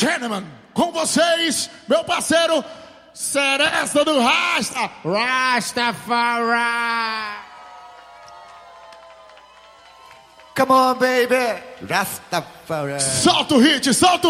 gentlemen, com vocês, meu parceiro Seresta do Rasta, Rastafari. Come on, baby, Rastafari. Solta o hit, solta o